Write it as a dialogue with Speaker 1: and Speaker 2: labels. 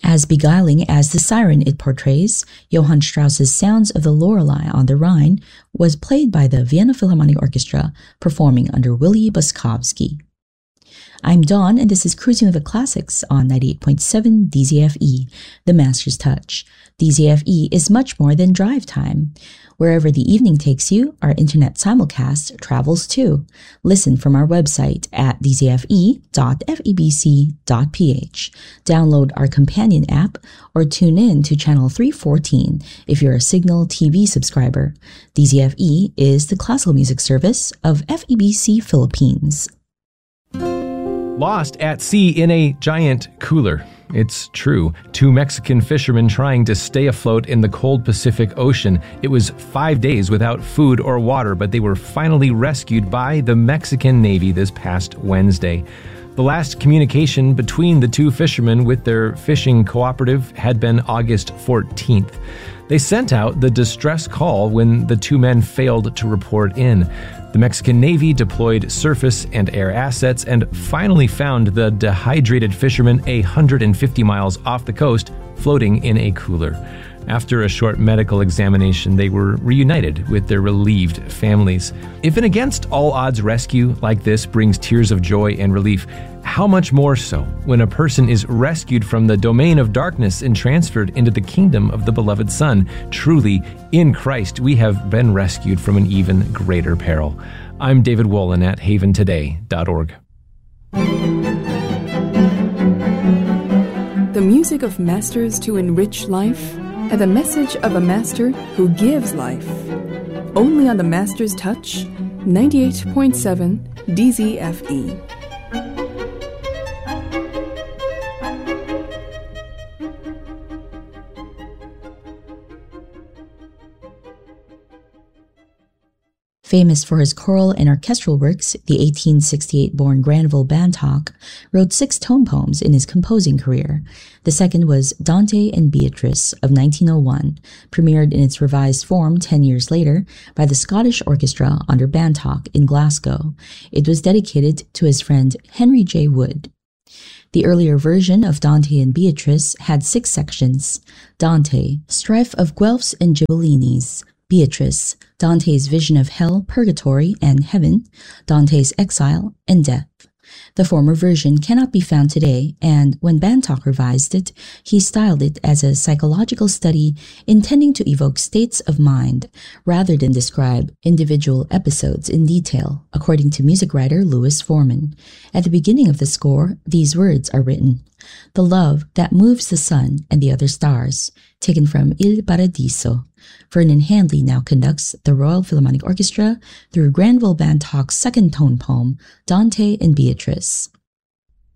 Speaker 1: As beguiling as the siren it portrays, Johann Strauss's Sounds of the Lorelei on the Rhine was played by the Vienna Philharmonic Orchestra, performing under Willy Boskovsky. I'm Dawn, and this is Cruising with the Classics on 98.7 DZFE, The Master's Touch. DZFE is much more than drive time. Wherever the evening takes you, our internet simulcast travels too. Listen from our website at dzfe.febc.ph. Download our companion app or tune in to channel 314 if you're a Signal TV subscriber. DZFE is the classical music service of FEBC Philippines.
Speaker 2: Lost at sea in a giant cooler. It's true. Two Mexican fishermen trying to stay afloat in the cold Pacific Ocean. It was 5 days without food or water, but they were finally rescued by the Mexican Navy this past Wednesday. The last communication between the two fishermen with their fishing cooperative had been August 14th. They sent out the distress call when the two men failed to report in. The Mexican Navy deployed surface and air assets and finally found the dehydrated fishermen 150 miles off the coast, floating in a cooler. After a short medical examination, they were reunited with their relieved families. If an against all odds rescue like this brings tears of joy and relief, how much more so when a person is rescued from the domain of darkness and transferred into the kingdom of the beloved Son? Truly, in Christ, we have been rescued from an even greater peril. I'm David Wolin at haventoday.org.
Speaker 3: The music of masters to enrich life, and the message of a master who gives life. Only on the Master's Touch, 98.7 DZFE.
Speaker 1: Famous for his choral and orchestral works, the 1868-born Granville Bantock wrote 6 tone poems in his composing career. The second was Dante and Beatrice of 1901, premiered in its revised form 10 years later by the Scottish Orchestra under Bantock in Glasgow. It was dedicated to his friend Henry J. Wood. The earlier version of Dante and Beatrice had 6 sections: Dante, strife of Guelphs and Ghibellines; Beatrice, Dante's vision of hell, purgatory, and heaven; Dante's exile and death. The former version cannot be found today, and when Bantock revised it, he styled it as a psychological study intending to evoke states of mind rather than describe individual episodes in detail, according to music writer Louis Foreman. At the beginning of the score, these words are written: "The love that moves the sun and the other stars," taken from Il Paradiso. Vernon Handley now conducts the Royal Philharmonic Orchestra through Granville Bantock's second tone poem, Dante and Beatrice.